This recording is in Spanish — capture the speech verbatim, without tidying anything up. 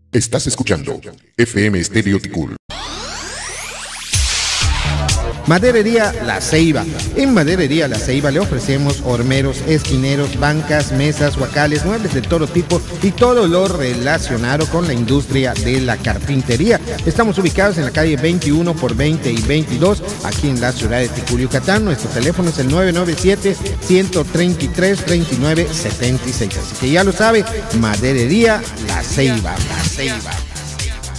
Estás escuchando F M Estéreo Ticul. Maderería La Ceiba. En Maderería La Ceiba le ofrecemos hormeros, esquineros, bancas, mesas, huacales, muebles de todo tipo y todo lo relacionado con la industria de la carpintería. Estamos ubicados en la calle veintiuno por veinte y veintidós, aquí en la ciudad de Ticul, Yucatán. Nuestro teléfono es el nueve nueve siete, uno tres tres, dos nueve siete seis. Así que ya lo sabe, Maderería La Ceiba. La Ceiba.